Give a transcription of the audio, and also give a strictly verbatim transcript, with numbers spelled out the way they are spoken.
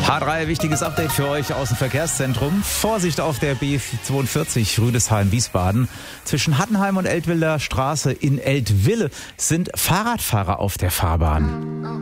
H drei, wichtiges Update für euch aus dem Verkehrszentrum. Vorsicht auf der B zweiundvierzig Rüdesheim-Wiesbaden. Zwischen Hattenheim und Eltwiller Straße in Eltville sind Fahrradfahrer auf der Fahrbahn.